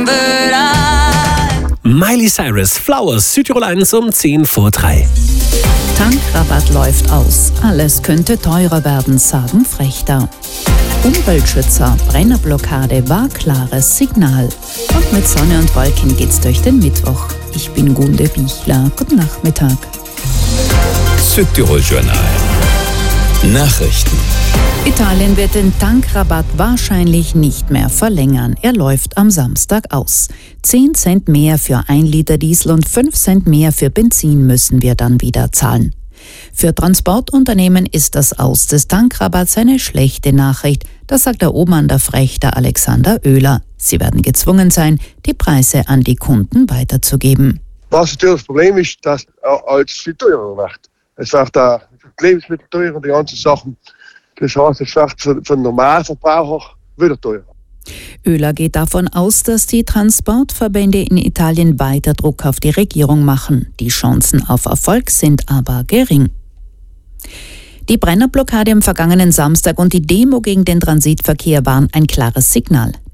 but Miley Cyrus, Flowers, Südtirol 1 um 2:10. Tankrabatt läuft aus. Alles könnte teurer werden, sagen Frechter. Umweltschützer, Brennerblockade war klares Signal. Und mit Sonne und Wolken geht's durch den Mittwoch. Ich bin Gunde Bichler. Guten Nachmittag. Südtirol Journal. Nachrichten. Italien wird den Tankrabatt wahrscheinlich nicht mehr verlängern. Er läuft am Samstag aus. 10 Cent mehr für 1 Liter Diesel und 5 Cent mehr für Benzin müssen wir dann wieder zahlen. Für Transportunternehmen ist das Aus des Tankrabatts eine schlechte Nachricht. Das sagt der Obmann der Frechter Alexander Oehler. Sie werden gezwungen sein, die Preise an die Kunden weiterzugeben. Was natürlich das Problem ist, dass alles viel teurer wird. Es wird auch die Lebensmittel teurer, die ganzen Sachen. Das heißt, es wird für den Normalverbraucher wieder teurer. Oehler geht davon aus, dass die Transportverbände in Italien weiter Druck auf die Regierung machen. Die Chancen auf Erfolg sind aber gering. Die Brennerblockade am vergangenen Samstag und die Demo gegen den Transitverkehr waren ein klares Signal.